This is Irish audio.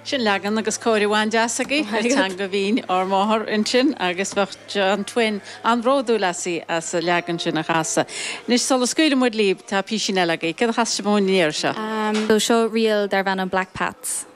Sin legan agus cóirháin deasagaí tan go bhín ar máthir in sin agus bhacht an twin an ródú lasí as a legan sin a chasa. Nis sola scuile muid líb tá pí sin eilagaí, cad chasta móníir se? So seo rial dar bhan an Black Pats.